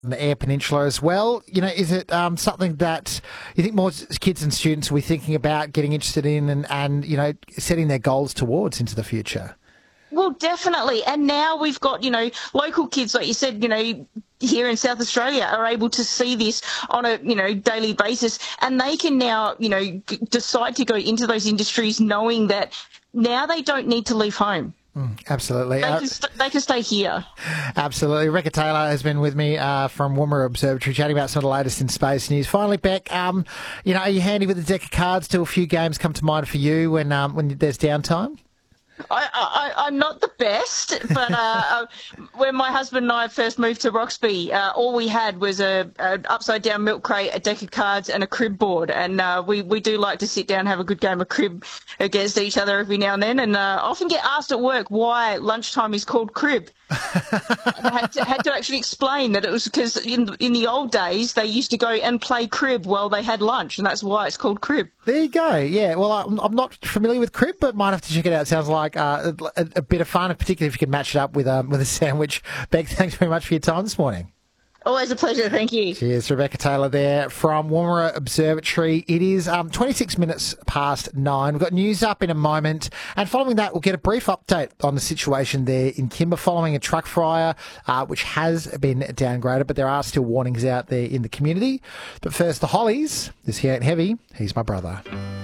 the Eyre Peninsula as well. Is it something that you think more kids and students will be thinking about getting interested in and setting their goals towards into the future? Well, definitely. And now we've got, local kids, like you said, here in South Australia are able to see this on a, daily basis. And they can now, decide to go into those industries knowing that now they don't need to leave home. Absolutely. They can stay here. Absolutely. Rebecca Taylor has been with me from Woomera Observatory chatting about some of the latest in space news. Finally, Beck, are you handy with a deck of cards? Do a few games come to mind for you when there's downtime? I'm not the best, but when my husband and I first moved to Roxby, all we had was an upside-down milk crate, a deck of cards, and a crib board. And we do like to sit down and have a good game of crib against each other every now and then. And I often get asked at work why lunchtime is called crib. I had to actually explain that it was because in the old days they used to go and play crib while they had lunch, and that's why it's called crib. There you go. Yeah. Well, I'm not familiar with crib, but might have to check it out. It sounds like a bit of fun, particularly if you can match it up with a sandwich. Beck, thanks very much for your time this morning. Always a pleasure. Thank you. Cheers. Rebecca Taylor there from Woomera Observatory. It is 26 minutes past 9. We've got news up in a moment. And following that, we'll get a brief update on the situation there in Kimber following a truck fire, which has been downgraded, but there are still warnings out there in the community. But first, the Hollies. This He Ain't Heavy. He's my brother.